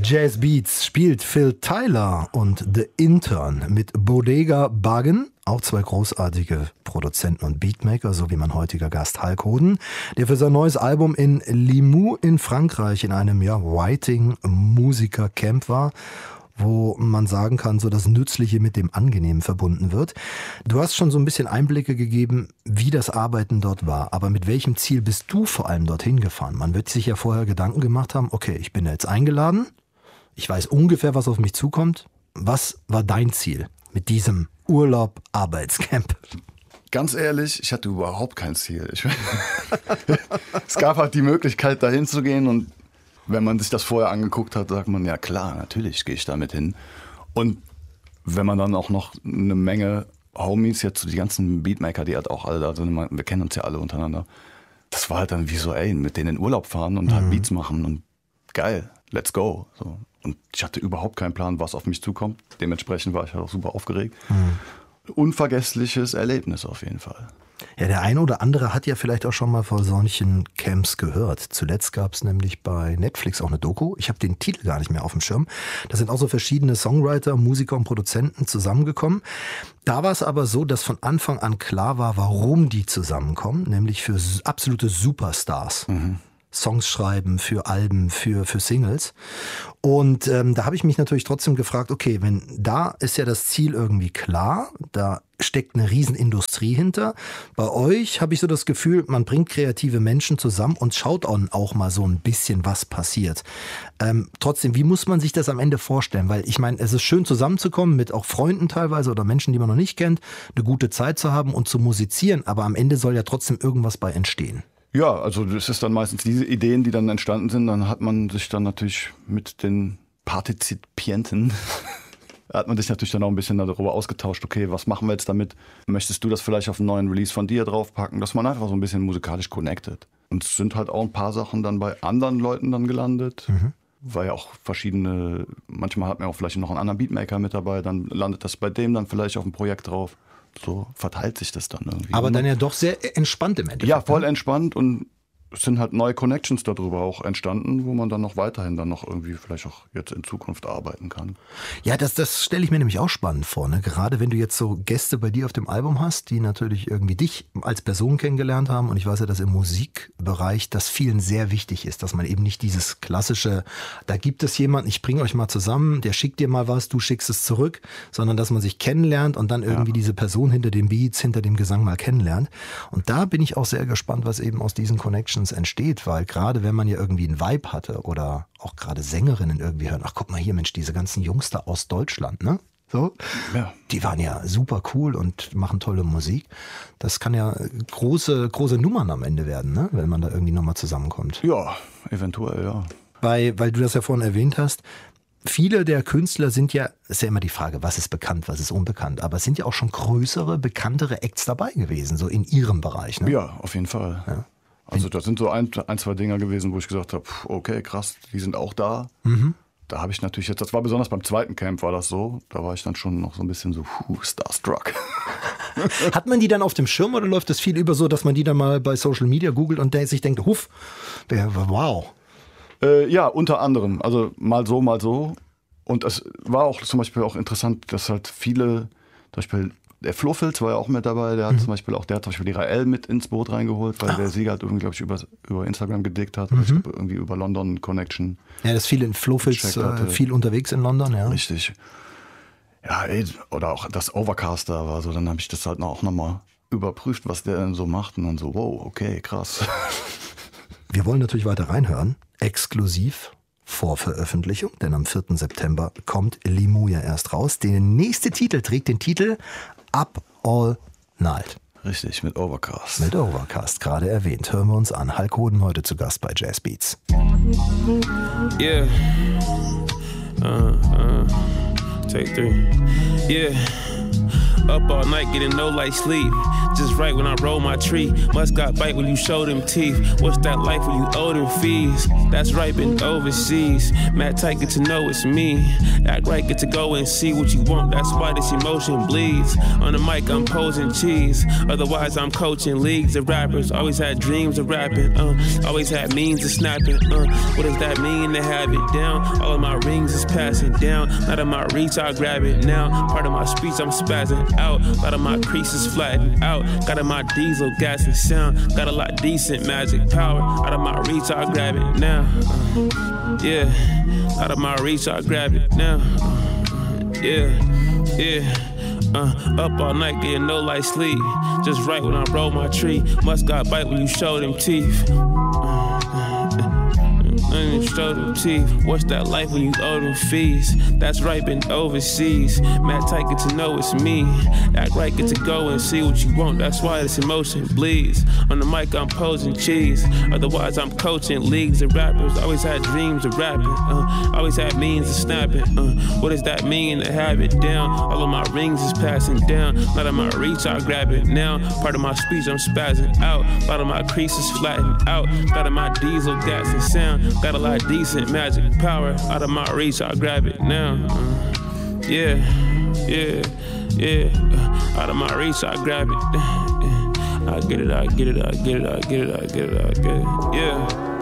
Jazz Beats spielt Phil Tyler und The Intern mit Bodega Bargain, auch zwei großartige Produzenten und Beatmaker, so wie mein heutiger Gast Hulk Hoden, der für sein neues Album in Limoux in Frankreich in einem Writing-Musiker-Camp war, wo man sagen kann, so das Nützliche mit dem Angenehmen verbunden wird. Du hast schon so ein bisschen Einblicke gegeben, wie das Arbeiten dort war. Aber mit welchem Ziel bist du vor allem dorthin gefahren? Man wird sich ja vorher Gedanken gemacht haben, okay, ich bin da jetzt eingeladen, ich weiß ungefähr, was auf mich zukommt. Was war dein Ziel mit diesem Urlaub-Arbeitscamp? Ganz ehrlich, ich hatte überhaupt kein Ziel. Es gab halt die Möglichkeit, dahin zu gehen, und wenn man sich das vorher angeguckt hat, sagt man, ja klar, natürlich gehe ich damit hin. Und wenn man dann auch noch eine Menge Homies, jetzt die ganzen Beatmaker, die halt auch alle da sind, wir kennen uns ja alle untereinander, das war halt dann wie so, ey, mit denen in Urlaub fahren und halt Beats machen und geil, let's go. So. Und ich hatte überhaupt keinen Plan, was auf mich zukommt. Dementsprechend war ich halt auch super aufgeregt. Unvergessliches Erlebnis auf jeden Fall. Ja, der eine oder andere hat ja vielleicht auch schon mal von solchen Camps gehört. Zuletzt gab es nämlich bei Netflix auch eine Doku. Ich habe den Titel gar nicht mehr auf dem Schirm. Da sind auch so verschiedene Songwriter, Musiker und Produzenten zusammengekommen. Da war es aber so, dass von Anfang an klar war, warum die zusammenkommen. Nämlich für absolute Superstars. Songs schreiben, für Alben, für Singles. Und da habe ich mich natürlich trotzdem gefragt, okay, wenn da ist ja das Ziel irgendwie klar, da steckt eine Riesenindustrie hinter. Bei euch habe ich so das Gefühl, man bringt kreative Menschen zusammen und schaut auch mal so ein bisschen, was passiert. Trotzdem, wie muss man sich das am Ende vorstellen? Weil ich meine, es ist schön zusammenzukommen mit auch Freunden teilweise oder Menschen, die man noch nicht kennt, eine gute Zeit zu haben und zu musizieren, aber am Ende soll ja trotzdem irgendwas bei entstehen. Ja, also das ist dann meistens diese Ideen, die dann entstanden sind. Dann hat man sich dann natürlich mit den Partizipienten, hat man sich natürlich dann auch ein bisschen darüber ausgetauscht, okay, was machen wir jetzt damit? Möchtest du das vielleicht auf einen neuen Release von dir draufpacken? Dass man einfach so ein bisschen musikalisch connected. Und es sind halt auch ein paar Sachen dann bei anderen Leuten dann gelandet. Weil ja auch verschiedene, manchmal hat man auch vielleicht noch einen anderen Beatmaker mit dabei, dann landet das bei dem dann vielleicht auf dem Projekt drauf. So verteilt sich das dann irgendwie. Aber dann ja doch sehr entspannt im Endeffekt. Ja, voll entspannt, und es sind halt neue Connections darüber auch entstanden, wo man dann noch weiterhin dann noch irgendwie vielleicht auch jetzt in Zukunft arbeiten kann. Ja, das stelle ich mir nämlich auch spannend vor, ne? Gerade wenn du jetzt so Gäste bei dir auf dem Album hast, die natürlich irgendwie dich als Person kennengelernt haben. Und ich weiß ja, dass im Musikbereich das vielen sehr wichtig ist, dass man eben nicht dieses klassische, da gibt es jemanden, ich bringe euch mal zusammen, der schickt dir mal was, du schickst es zurück, sondern dass man sich kennenlernt und dann irgendwie diese Person hinter den Beats, hinter dem Gesang mal kennenlernt. Und da bin ich auch sehr gespannt, was eben aus diesen Connections entsteht, weil gerade wenn man ja irgendwie einen Vibe hatte oder auch gerade Sängerinnen irgendwie hören, ach guck mal hier, Mensch, diese ganzen Jungs da aus Deutschland, ne? So, ja. Die waren ja super cool und machen tolle Musik. Das kann ja große Nummern am Ende werden, ne? Wenn man da irgendwie nochmal zusammenkommt. Ja, eventuell, ja. Weil du das ja vorhin erwähnt hast, viele der Künstler sind ja, ist ja immer die Frage, was ist bekannt, was ist unbekannt, aber es sind ja auch schon größere, bekanntere Acts dabei gewesen, so in ihrem Bereich, ne? Ja, auf jeden Fall. Ja. Also das sind so ein, zwei Dinger gewesen, wo ich gesagt habe, okay, krass, die sind auch da. Da habe ich natürlich jetzt, das war besonders beim zweiten Camp war das so, da war ich dann schon noch so ein bisschen so starstruck. Hat man die dann auf dem Schirm oder läuft das viel über so, dass man die dann mal bei Social Media googelt und sich denkt, huff, wow. Ja, unter anderem, also mal so, mal so. Und es war auch zum Beispiel auch interessant, dass halt viele, zum Beispiel der Flo-Filz war ja auch mit dabei, der hat zum Beispiel die Rael mit ins Boot reingeholt, weil der Sieger halt irgendwie, glaube ich, über Instagram gedickt hat, oder ich glaube irgendwie über London Connection. Ja, das ist viel in Flo-Filz, viel unterwegs in London, ja. Richtig. Ja, oder auch das Overcast da war so, dann habe ich das halt auch nochmal überprüft, was der denn so macht, und dann so, wow, okay, krass. Wir wollen natürlich weiter reinhören, exklusiv vor Veröffentlichung, denn am 4. September kommt Limoux ja erst raus. Der nächste Titel trägt den Titel Up All Night. Richtig, mit Overcast. Mit Overcast, gerade erwähnt. Hören wir uns an. Hulk Hoden heute zu Gast bei Jazz Beats. Yeah. Take 3. Yeah. Up all night getting no light sleep. Just right when I roll my tree. Must got bite when you show them teeth. What's that life when you owe them fees? That's right, been overseas. Mad tight, get to know it's me. Act right, get to go and see what you want. That's why this emotion bleeds. On the mic, I'm posing cheese. Otherwise, I'm coaching leagues of rappers. Always had dreams of rapping. Always had means of snapping. What does that mean to have it down? All of my rings is passing down. Not in my reach, I grab it now. Part of my speech, I'm spazzing out. A lot of my creases flattened out. Got in my diesel, gas and sound. Got a lot decent magic power. Out of my reach, I grab it now. Yeah, out of my reach, I grab it now. Yeah. Up all night, getting no light sleep. Just right when I roll my tree. Must got bite when you show them teeth. Show them teeth. What's that life when you owe them fees? That's right, been overseas. Mad tight, get to know it's me. Act right, get to go and see what you want. That's why this emotion bleeds. On the mic, I'm posing cheese. Otherwise, I'm coaching leagues of rappers. Always had dreams of rapping. Always had means of snapping. What does that mean to have it down? All of my rings is passing down. Not in my reach, I grab it now. Part of my speech, I'm spazzing out. A lot of my creases flattened out. Got in my diesel, gas and sound. Got a lot decent magic power. Out of my reach, I grab it now. Yeah. Out of my reach, I grab it. I get it. Yeah.